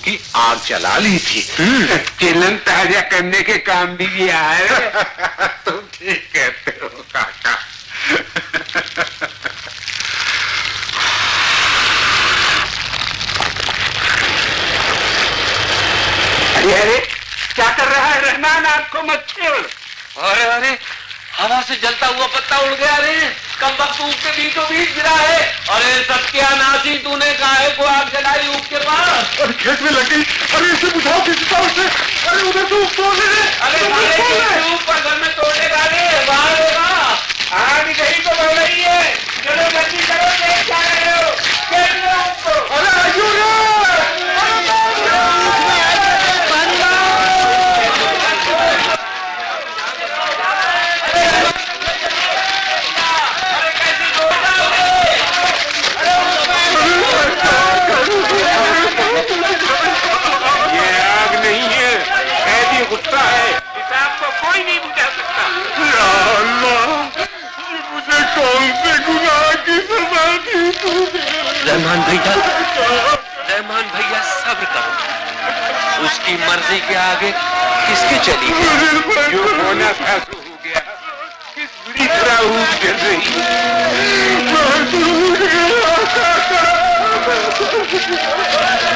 की आग जला ली थी। चिलम ताजा करने के काम भी किया है। तुम ठीक कहते हो काका। अरे क्या कर रहा है रहमान, आपको मत छोड़। अरे अरे हवा से जलता हुआ पत्ता उड़ गया रे, कम वक्त ऊख के बीचों बीच गिरा है। अरे सत्यानाशी, तूने काहे को आग जलाई ऊख के पास? अरे खेत में लग गई। अरे इसे बुझाओ किसी तरह से। अरे उधर से ऊख तोड़ ले। अरे ऊपर घर में तोड़ेगा रे, बाहर होगा। आग यही तो बढ़ रही है। चलो जल्दी करो, देख जा रहे हो। अरे आयु रे। गुस्सा है, इस आग को कोई नहीं बुझा सकता। या अल्लाह, मुझे कौन से गुनाह की सजा दी तूने? रहमान भैया सब्र करो, उसकी मर्जी के आगे किसकी चली है? जो होना था सो हो गया। किस बुरी तरह ऊँट गिर रही।